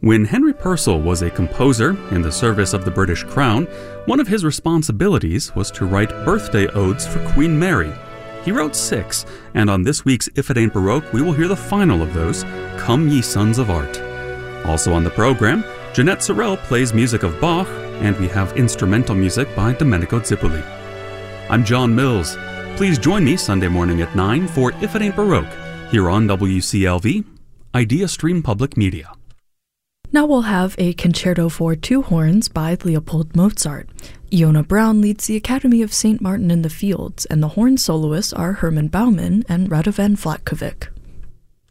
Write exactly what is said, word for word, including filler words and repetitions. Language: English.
When Henry Purcell was a composer in the service of the British Crown, one of his responsibilities was to write birthday odes for Queen Mary. He wrote six, and on this week's If It Ain't Baroque, we will hear the final of those, Come Ye Sons of Art. Also on the program, Jeanette Sorrell plays music of Bach, and we have instrumental music by Domenico Zippoli. I'm John Mills. Please join me Sunday morning at nine for If It Ain't Baroque, here on W C L V, Idea Stream Public Media. Now we'll have a concerto for two horns by Leopold Mozart. Iona Brown leads the Academy of Saint Martin in the Fields, and the horn soloists are Herman Baumann and Radovan Vlatkovic.